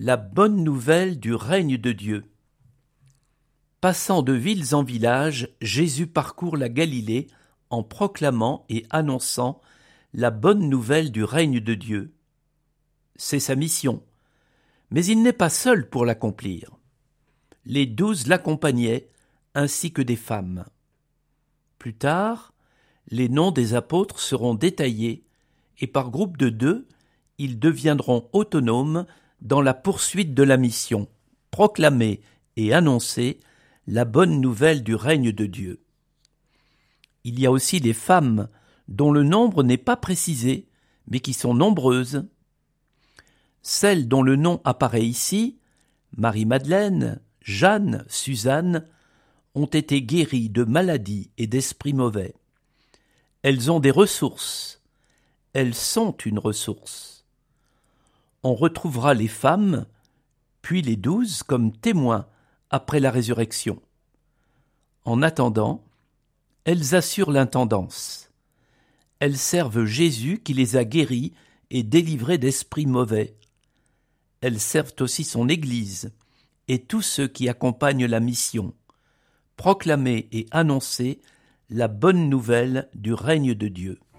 La bonne nouvelle du règne de Dieu. Passant de villes en villages, Jésus parcourt la Galilée en proclamant et annonçant la bonne nouvelle du règne de Dieu. C'est sa mission, mais il n'est pas seul pour l'accomplir. Les 12 l'accompagnaient, ainsi que des femmes. Plus tard, les noms des apôtres seront détaillés, et par groupe de 2, ils deviendront autonomes dans la poursuite de la mission, proclamer et annoncer la bonne nouvelle du règne de Dieu. Il y a aussi des femmes dont le nombre n'est pas précisé, mais qui sont nombreuses. Celles dont le nom apparaît ici, Marie-Madeleine, Jeanne, Suzanne, ont été guéries de maladies et d'esprits mauvais. Elles ont des ressources. Elles sont une ressource. On retrouvera les femmes, puis les 12 comme témoins après la résurrection. En attendant, elles assurent l'intendance. Elles servent Jésus qui les a guéries et délivrées d'esprits mauvais. Elles servent aussi son Église et tous ceux qui accompagnent la mission, proclamer et annoncer la bonne nouvelle du règne de Dieu.